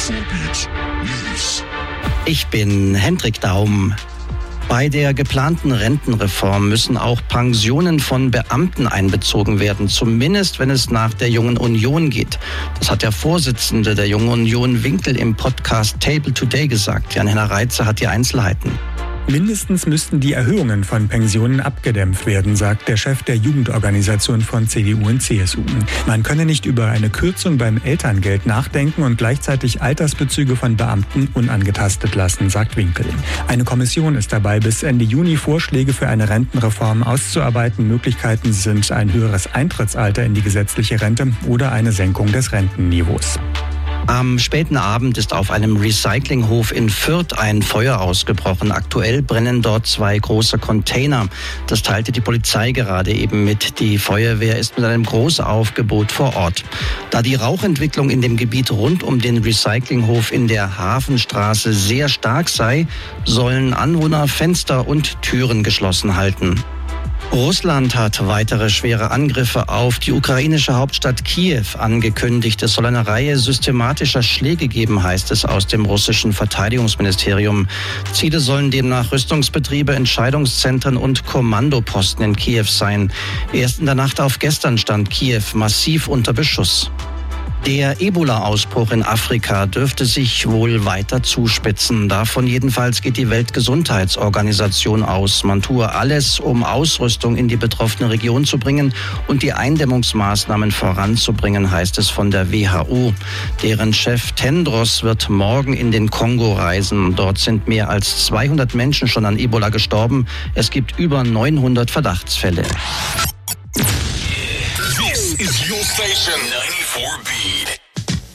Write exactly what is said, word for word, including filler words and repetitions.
Ich bin Hendrik Daum. Bei der geplanten Rentenreform müssen auch Pensionen von Beamten einbezogen werden, zumindest wenn es nach der Jungen Union geht. Das hat der Vorsitzende der Jungen Union Winkel im Podcast Table Today gesagt. Jan-Henner Reitze hat die Einzelheiten. Mindestens müssten die Erhöhungen von Pensionen abgedämpft werden, sagt der Chef der Jugendorganisation von C D U und C S U. Man könne nicht über eine Kürzung beim Elterngeld nachdenken und gleichzeitig Altersbezüge von Beamten unangetastet lassen, sagt Winkel. Eine Kommission ist dabei, bis Ende Juni Vorschläge für eine Rentenreform auszuarbeiten. Möglichkeiten sind ein höheres Eintrittsalter in die gesetzliche Rente oder eine Senkung des Rentenniveaus. Am späten Abend ist auf einem Recyclinghof in Fürth ein Feuer ausgebrochen. Aktuell brennen dort zwei große Container. Das teilte die Polizei gerade eben mit. Die Feuerwehr ist mit einem Großaufgebot vor Ort. Da die Rauchentwicklung in dem Gebiet rund um den Recyclinghof in der Hafenstraße sehr stark sei, sollen Anwohner Fenster und Türen geschlossen halten. Russland hat weitere schwere Angriffe auf die ukrainische Hauptstadt Kiew angekündigt. Es soll eine Reihe systematischer Schläge geben, heißt es aus dem russischen Verteidigungsministerium. Ziele sollen demnach Rüstungsbetriebe, Entscheidungszentren und Kommandoposten in Kiew sein. Erst in der Nacht auf gestern stand Kiew massiv unter Beschuss. Der Ebola-Ausbruch in Afrika dürfte sich wohl weiter zuspitzen. Davon jedenfalls geht die Weltgesundheitsorganisation aus. Man tue alles, um Ausrüstung in die betroffene Region zu bringen und die Eindämmungsmaßnahmen voranzubringen, heißt es von der W H O. Deren Chef Tedros wird morgen in den Kongo reisen. Dort sind mehr als zweihundert Menschen schon an Ebola gestorben. Es gibt über neunhundert Verdachtsfälle. This is your station ninety-four B.